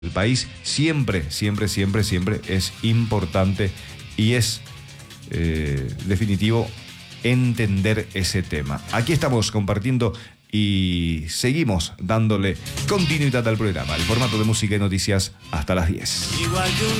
el país, siempre es importante y es definitivo entender ese tema. Aquí estamos compartiendo y seguimos dándole continuidad al programa, el formato de música y noticias hasta las 10.